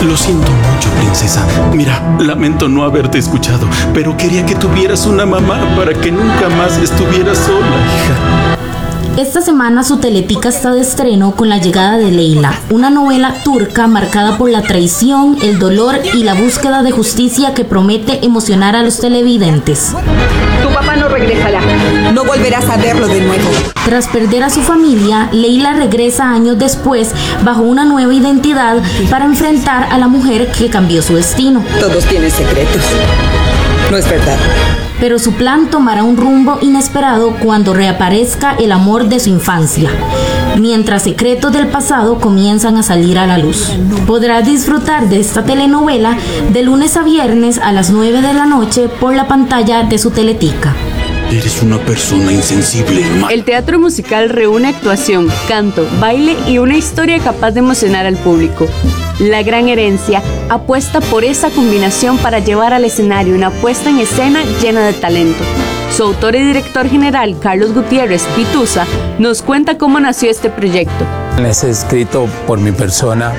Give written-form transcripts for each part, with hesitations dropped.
Lo siento mucho, princesa. Mira, lamento no haberte escuchado, pero quería que tuvieras una mamá para que nunca más estuvieras sola, hija. Esta semana su Teletica está de estreno con la llegada de Leyla, una novela turca marcada por la traición, el dolor y la búsqueda de justicia que promete emocionar a los televidentes. Tu papá no regresará. No volverás a verlo de nuevo. Tras perder a su familia, Leyla regresa años después bajo una nueva identidad para enfrentar a la mujer que cambió su destino. Todos tienen secretos. No es verdad. Pero su plan tomará un rumbo inesperado cuando reaparezca el amor de su infancia, mientras secretos del pasado comienzan a salir a la luz. Podrás disfrutar de esta telenovela de lunes a viernes a las 9 de la noche por la pantalla de su Teletica. Eres una persona insensible. El teatro musical reúne actuación, canto, baile y una historia capaz de emocionar al público. La Gran Herencia apuesta por esa combinación para llevar al escenario una puesta en escena llena de talento. Su autor y director general, Carlos Gutiérrez Pituza, nos cuenta cómo nació este proyecto. Es escrito por mi persona.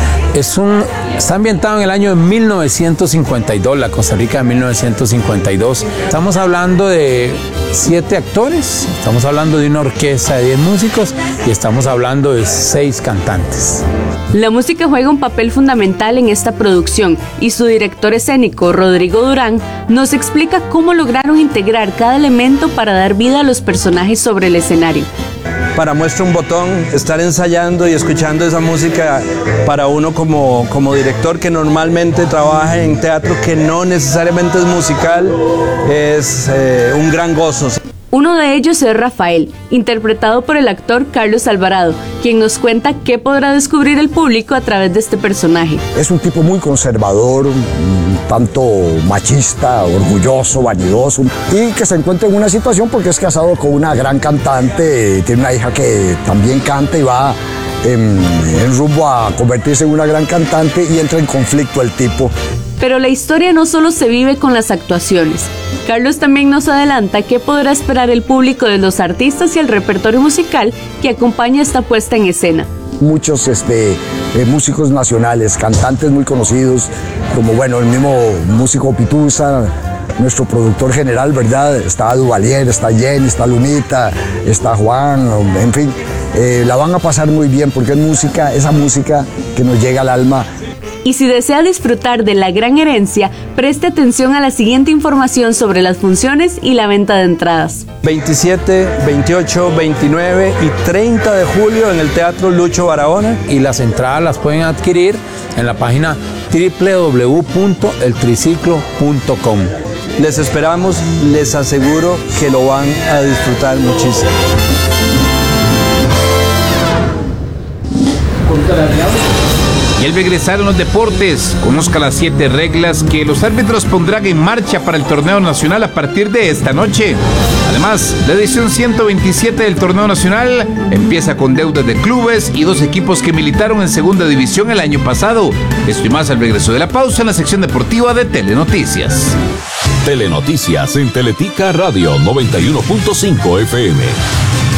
Está ambientado en el año de 1952, la Costa Rica de 1952. Estamos hablando de 7 actores, estamos hablando de una orquesta de 10 músicos y estamos hablando de 6 cantantes. La música juega un papel fundamental en esta producción y su director escénico, Rodrigo Durán, nos explica cómo lograron integrar cada elemento para dar vida a los personajes sobre el escenario. Para muestra un botón, estar ensayando y escuchando esa música para uno como director que normalmente trabaja en teatro que no necesariamente es musical, es un gran gozo. Uno de ellos es Rafael, interpretado por el actor Carlos Alvarado, quien nos cuenta qué podrá descubrir el público a través de este personaje. Es un tipo muy conservador, un tanto machista, orgulloso, vanidoso, y que se encuentra en una situación porque es casado con una gran cantante, tiene una hija que también canta y va en rumbo a convertirse en una gran cantante y entra en conflicto el tipo. Pero la historia no solo se vive con las actuaciones. Carlos también nos adelanta qué podrá esperar el público de los artistas y el repertorio musical que acompaña esta puesta en escena. Muchos músicos nacionales, cantantes muy conocidos, como el mismo músico Pituza, nuestro productor general, ¿verdad? Está Duvalier, está Jenny, está Lunita, está Juan, en fin. La van a pasar muy bien porque es música, esa música que nos llega al alma. Y si desea disfrutar de La Gran Herencia, preste atención a la siguiente información sobre las funciones y la venta de entradas. 27, 28, 29 y 30 de julio en el Teatro Lucho Barahona. Y las entradas las pueden adquirir en la página www.eltriciclo.com. Les esperamos, les aseguro que lo van a disfrutar muchísimo. Y al regresar en los deportes, conozca las 7 reglas que los árbitros pondrán en marcha para el torneo nacional a partir de esta noche. Además, la edición 127 del torneo nacional empieza con deudas de clubes y 2 equipos que militaron en segunda división el año pasado. Esto y más al regreso de la pausa en la sección deportiva de Telenoticias. Telenoticias en Teletica Radio 91.5 FM.